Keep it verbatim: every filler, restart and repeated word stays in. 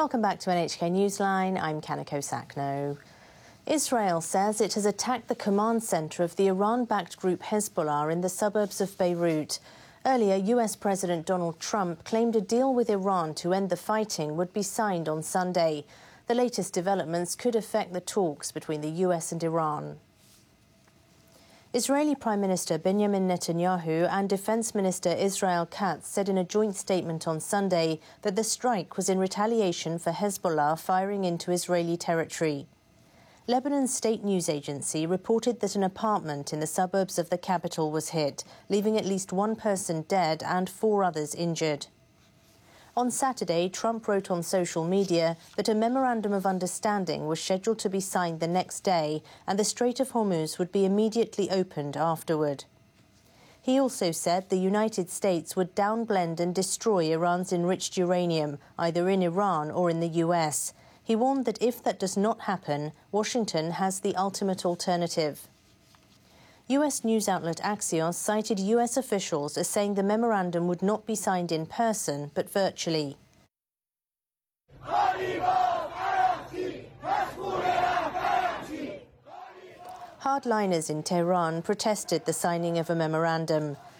Welcome back to N H K Newsline. I'm Kanako Sakno. Israel says it has attacked the command centre of the Iran-backed group Hezbollah in the suburbs of Beirut. Earlier, U S President Donald Trump claimed a deal with Iran to end the fighting would be signed on Sunday. The latest developments could affect the talks between the U S and Iran. Israeli Prime Minister Benjamin Netanyahu and Defence Minister Israel Katz said in a joint statement on Sunday that the strike was in retaliation for Hezbollah firing into Israeli territory. Lebanon's state news agency reported that an apartment in the suburbs of the capital was hit, leaving at least one person dead and four others injured. On Saturday, Trump wrote on social media that a memorandum of understanding was scheduled to be signed the next day and the Strait of Hormuz would be immediately opened afterward. He also said the United States would downblend and destroy Iran's enriched uranium, either in Iran or in the U S. He warned that if that does not happen, Washington has the ultimate alternative. U S news outlet Axios cited U S officials as saying the memorandum would not be signed in person, but virtually. Hardliners in Tehran protested the signing of a memorandum.